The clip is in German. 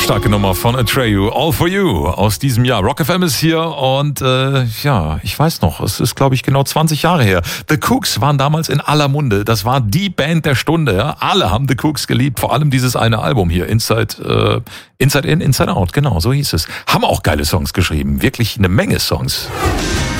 Starke Nummer von Atreyu, All For You aus diesem Jahr. Rock FM ist hier und ich weiß noch, es ist glaube ich genau 20 Jahre her. The Kooks waren damals in aller Munde. Das war die Band der Stunde. Ja? Alle haben The Kooks geliebt, vor allem dieses eine Album hier, Inside In, Inside Out, genau, so hieß es. Haben auch geile Songs geschrieben, wirklich eine Menge Songs.